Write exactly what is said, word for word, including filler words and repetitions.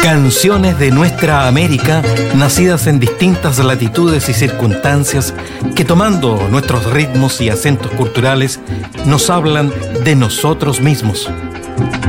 Canciones de nuestra América, nacidas en distintas latitudes y circunstancias, que tomando nuestros ritmos y acentos culturales, nos hablan de nosotros mismos.